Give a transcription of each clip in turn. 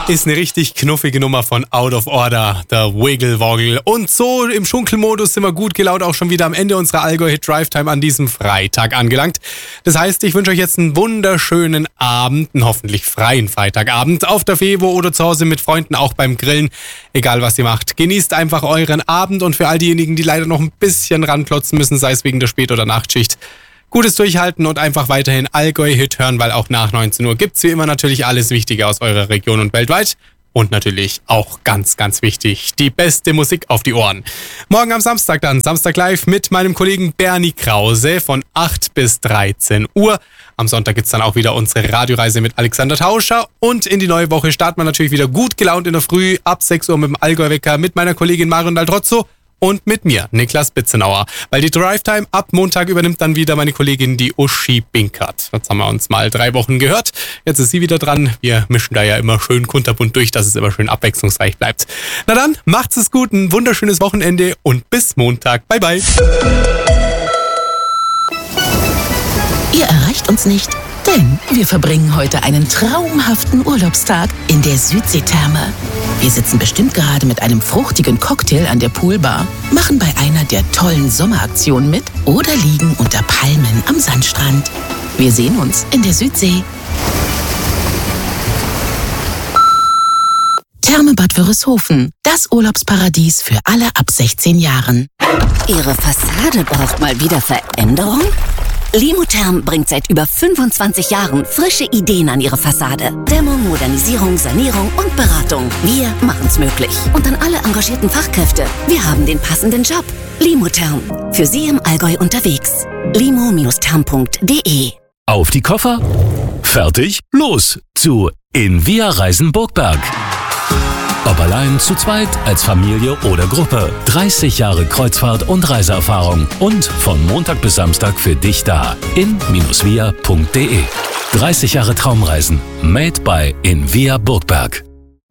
Ist eine richtig knuffige Nummer von Out of Order, der Wiggle Woggle. Und so im Schunkelmodus sind wir gut gelaunt auch schon wieder am Ende unserer Allgäu-Hit Drive Time an diesem Freitag angelangt. Das heißt, ich wünsche euch jetzt einen wunderschönen Abend, einen hoffentlich freien Freitagabend auf der Fevo oder zu Hause mit Freunden, auch beim Grillen. Egal was ihr macht, genießt einfach euren Abend und für all diejenigen, die leider noch ein bisschen ranklotzen müssen, sei es wegen der Spät- oder Nachtschicht, gutes Durchhalten und einfach weiterhin Allgäu-Hit hören, weil auch nach 19 Uhr gibt's wie immer natürlich alles Wichtige aus eurer Region und weltweit. Und natürlich auch ganz, ganz wichtig, die beste Musik auf die Ohren. Morgen am Samstag dann, Samstag live mit meinem Kollegen Bernie Krause von 8 bis 13 Uhr. Am Sonntag gibt's dann auch wieder unsere Radioreise mit Alexander Tauscher. Und in die neue Woche starten wir natürlich wieder gut gelaunt in der Früh ab 6 Uhr mit dem Allgäu-Wecker mit meiner Kollegin Marion Daltrozzo. Und mit mir, Niklas Bitzenauer. Weil die Drive Time ab Montag übernimmt dann wieder meine Kollegin, die Uschi Binkert. Jetzt haben wir uns mal 3 Wochen gehört. Jetzt ist sie wieder dran. Wir mischen da ja immer schön kunterbunt durch, dass es immer schön abwechslungsreich bleibt. Na dann, macht's es gut, ein wunderschönes Wochenende und bis Montag. Bye, bye. Ihr erreicht uns nicht, denn wir verbringen heute einen traumhaften Urlaubstag in der Südseetherme. Wir sitzen bestimmt gerade mit einem fruchtigen Cocktail an der Poolbar, machen bei einer der tollen Sommeraktionen mit oder liegen unter Palmen am Sandstrand. Wir sehen uns in der Südsee. Therme Bad Wörishofen, das Urlaubsparadies für alle ab 16 Jahren. Ihre Fassade braucht mal wieder Veränderung? Limotherm bringt seit über 25 Jahren frische Ideen an Ihre Fassade. Dämmung, Modernisierung, Sanierung und Beratung. Wir machen's möglich. Und an alle engagierten Fachkräfte. Wir haben den passenden Job. Limotherm. Für Sie im Allgäu unterwegs. limo-therm.de. Auf die Koffer. Fertig. Los zu Invia Reisen Burgberg. Ob allein, zu zweit, als Familie oder Gruppe. 30 Jahre Kreuzfahrt- und Reiseerfahrung. Und von Montag bis Samstag für dich da. in-via.de. 30 Jahre Traumreisen. Made by Invia Burgberg.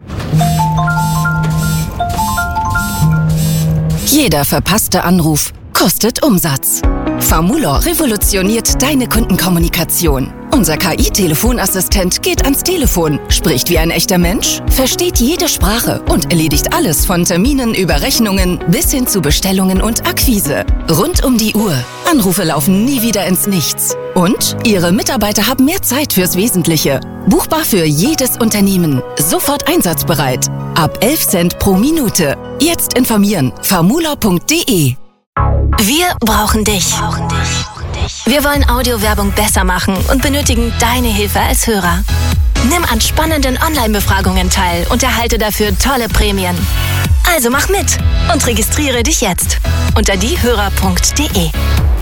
Jeder verpasste Anruf kostet Umsatz. Famulor revolutioniert deine Kundenkommunikation. Unser KI-Telefonassistent geht ans Telefon, spricht wie ein echter Mensch, versteht jede Sprache und erledigt alles von Terminen über Rechnungen bis hin zu Bestellungen und Akquise. Rund um die Uhr. Anrufe laufen nie wieder ins Nichts. Und Ihre Mitarbeiter haben mehr Zeit fürs Wesentliche. Buchbar für jedes Unternehmen. Sofort einsatzbereit. Ab 11 Cent pro Minute. Jetzt informieren. famulor.de. Wir brauchen dich. Wir wollen Audiowerbung besser machen und benötigen deine Hilfe als Hörer. Nimm an spannenden Online-Befragungen teil und erhalte dafür tolle Prämien. Also mach mit und registriere dich jetzt unter diehörer.de.